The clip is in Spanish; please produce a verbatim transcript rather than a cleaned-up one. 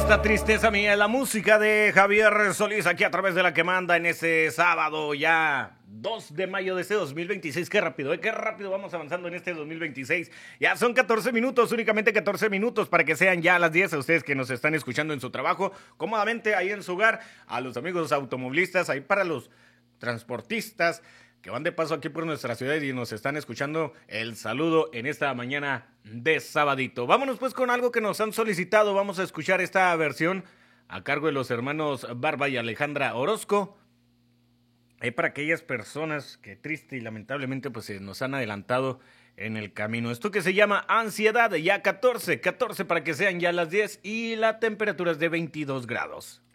esta tristeza mía, la música de Javier Solís aquí a través de la que manda en este sábado ya dos de mayo de este dos mil veintiséis. Qué rápido, ¿eh? Qué rápido vamos avanzando en este dos mil veintiséis. Ya son catorce minutos, únicamente catorce minutos para que sean ya las diez a ustedes que nos están escuchando en su trabajo, cómodamente ahí en su hogar, a los amigos automovilistas, ahí para los transportistas que van de paso aquí por nuestra ciudad y nos están escuchando, el saludo en esta mañana de sabadito. Vámonos pues con algo que nos han solicitado. Vamos a escuchar esta versión a cargo de los hermanos Barba y Alejandra Orozco. Hay para aquellas personas que triste y lamentablemente pues se nos han adelantado en el camino. Esto que se llama Ansiedad, ya catorce, catorce para que sean ya las diez y la temperatura es de veintidós grados.